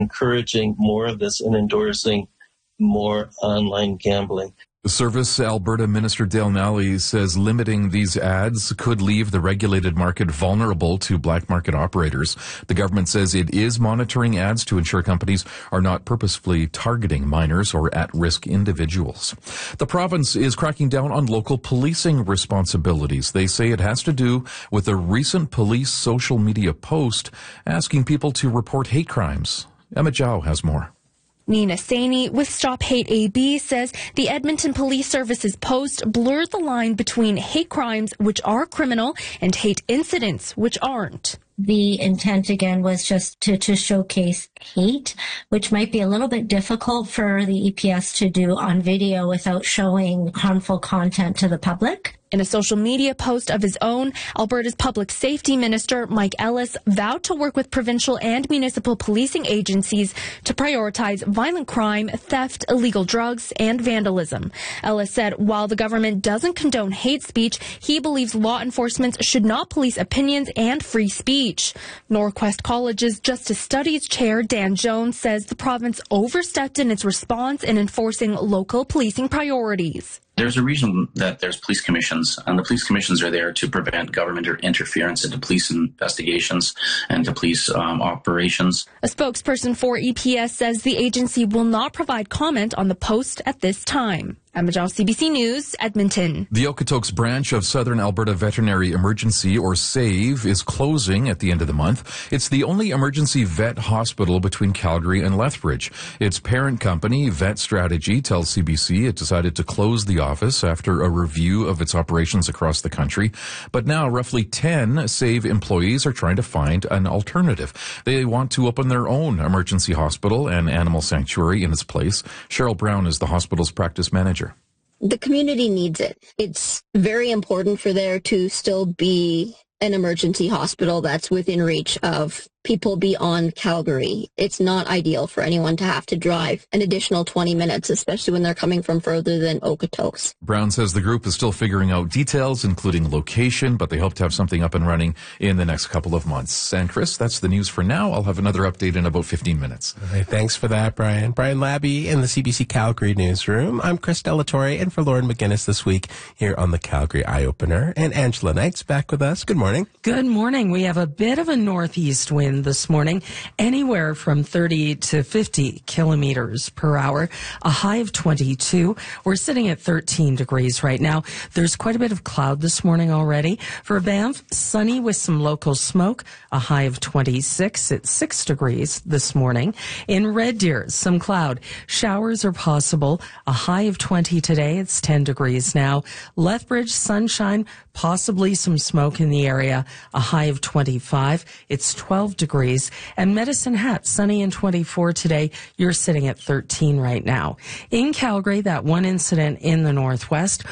encouraging more of this and endorsing more online gambling. Service Alberta Minister Dale Nally says limiting these ads could leave the regulated market vulnerable to black market operators. The government says it is monitoring ads to ensure companies are not purposefully targeting minors or at-risk individuals. The province is cracking down on local policing responsibilities. They say it has to do with a recent police social media post asking people to report hate crimes. Emma Zhao has more. Nina Saini with Stop Hate AB says the Edmonton Police Service's post blurs the line between hate crimes, which are criminal, and hate incidents, which aren't. The intent, again, was just to showcase hate, which might be a little bit difficult for the EPS to do on video without showing harmful content to the public. In a social media post of his own, Alberta's Public Safety Minister, Mike Ellis, vowed to work with provincial and municipal policing agencies to prioritize violent crime, theft, illegal drugs, and vandalism. Ellis said while the government doesn't condone hate speech, he believes law enforcement should not police opinions and free speech. Norquest College's Justice Studies Chair, Dan Jones, says the province overstepped in its response in enforcing local policing priorities. There's a reason that there's police commissions, and the police commissions are there to prevent government interference into police investigations and to police operations. A spokesperson for EPS says the agency will not provide comment on the post at this time. Emma Zhao, CBC News, Edmonton. The Okotoks branch of Southern Alberta Veterinary Emergency, or SAVE, is closing at the end of the month. It's the only emergency vet hospital between Calgary and Lethbridge. Its parent company, Vet Strategy, tells CBC it decided to close the office after a review of its operations across the country. But now roughly 10 SAVE employees are trying to find an alternative. They want to open their own emergency hospital and animal sanctuary in its place. Cheryl Brown is the hospital's practice manager. The community needs it. It's very important for there to still be an emergency hospital that's within reach of people beyond Calgary. It's not ideal for anyone to have to drive an additional 20 minutes, especially when they're coming from further than Okotoks. Brown says the group is still figuring out details, including location, but they hope to have something up and running in the next couple of months. And Chris, that's the news for now. I'll have another update in about 15 minutes. All right, thanks for that, Brian. Brian Labby in the CBC Calgary newsroom. I'm Chris Delatorre, and for Lauren McGinnis this week here on the Calgary Eye Opener. And Angela Knight's back with us. Good morning. Good morning. We have a bit of a northeast wind this morning, anywhere from 30 to 50 kilometers per hour, a high of 22. We're sitting at 13 degrees right now. There's quite a bit of cloud this morning already. For Banff, sunny with some local smoke, a high of 26 at 6 degrees this morning. In Red Deer, some cloud. Showers are possible, a high of 20 today. It's 10 degrees now. Lethbridge, sunshine, possibly some smoke in the area, a high of 25. It's 12 degrees. And Medicine Hat, sunny and 24 today. You're sitting at 13 right now. In Calgary, that one incident in the Northwest,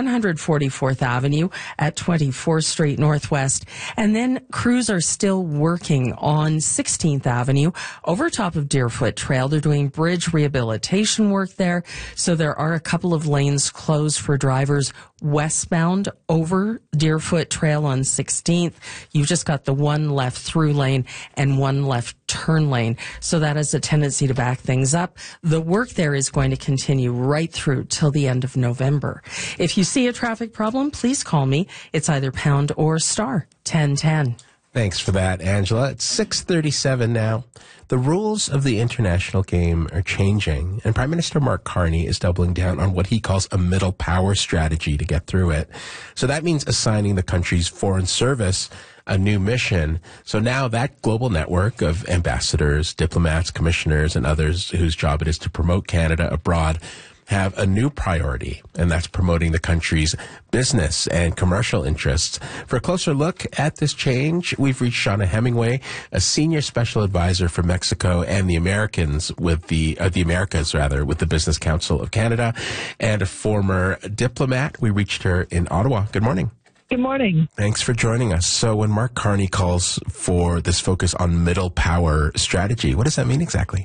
144th Avenue at 24th Street Northwest. And then crews are still working on 16th Avenue over top of Deerfoot Trail. They're doing bridge rehabilitation work there. So there are a couple of lanes closed for drivers westbound over Deerfoot Trail on 16th. You've just got the one left through lane and one left turn lane. So that has a tendency to back things up. The work there is going to continue right through till the end of November. If you see a traffic problem, please call me. It's either pound or star 1010. Thanks for that, Angela. It's 6:37 now. The rules of the international game are changing, and Prime Minister Mark Carney is doubling down on what he calls a middle power strategy to get through it. So that means assigning the country's foreign service a new mission. So now that global network of ambassadors, diplomats, commissioners, and others whose job it is to promote Canada abroad have a new priority, and that's promoting the country's business and commercial interests. For a closer look at this change, we've reached Shauna Hemingway, a senior special advisor for Mexico and the Americans with the Americas with the Business Council of Canada, and a former diplomat. We reached her in Ottawa. Good morning. Good morning. Thanks for joining us. So when Mark Carney calls for this focus on middle power strategy, what does that mean exactly?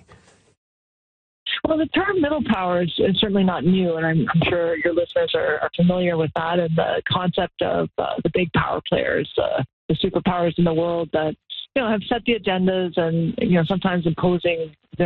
Well, the term middle power is certainly not new, and I'm sure your listeners are familiar with that, and the concept of the big power players, the superpowers in the world that have set the agendas and, sometimes imposing